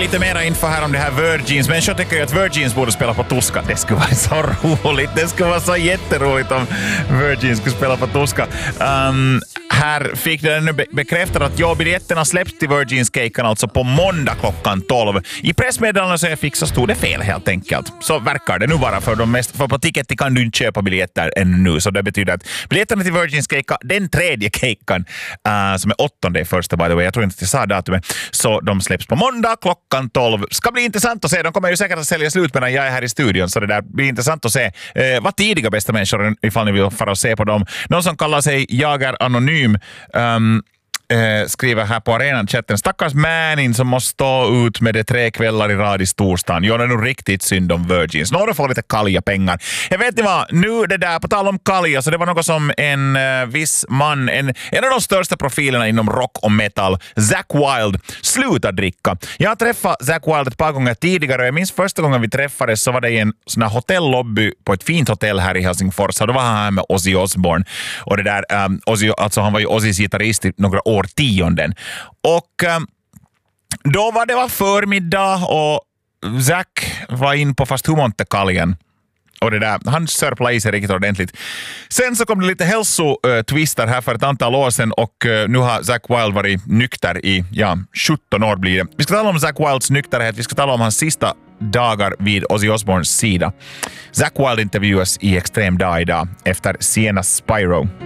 lite mera info här om det här Virgins. Men jag tycker ju att Virgins borde spela på tyska. Det skulle vara så roligt. Det skulle vara så jätteroligt om Virgins skulle spela på tyska. Här fick det nu bekräftat att biljetterna släpps till Virgins-kejkan alltså på måndag klockan 12. I pressmeddelandet som jag fick så stod det fel helt enkelt. Så verkar det nu bara för på Ticketti kan du inte köpa biljetter ännu. Så det betyder att biljetterna till Virgins-kejka, den tredje kejkan som är 8:e i första, by the way, jag tror inte att jag sa datumet, så de släpps på måndag klockan 12. Ska bli intressant att se. De kommer ju säkert att sälja slut medan jag är här i studion, så det där blir intressant att se vad tidiga bästa människor ifall ni vill fara och se på dem. Någon som kallar sig Jagar Anonym skriver här på arenan-chatten: stackars Manning som måste stå ut med det 3 kvällar i rad i storstan. Gör det nog riktigt synd om Virgins. Några får lite kalja pengar. Jag vet inte vad, nu det där, på tal om kalja, så det var något som en viss man, en av de största profilerna inom rock och metal, Zakk Wylde, slutar dricka. Jag har träffat Zakk Wylde ett par gånger tidigare och jag minns första gången vi träffades så var det i en sån här hotellobby på ett fint hotell här i Helsingfors, och då var han här med Ozzy Osbourne. Och det där, Ozzy, alltså han var ju Ozzys gitarrist i några årtionden. Och då var det förmiddag och Zakk var in på fast humontekaljen. Och det där, han sörplade i sig riktigt ordentligt. Sen så kom det lite hälsotwister här för ett antal år sedan och nu har Zakk Wylde varit nykter i 17 år blir det. Vi ska tala om Zakk Wyldes nykterhet, vi ska tala om hans sista dagar vid Ozzy Osbournes sida. Zakk Wylde intervjuas i Extrem dag idag efter Siennas Spyro.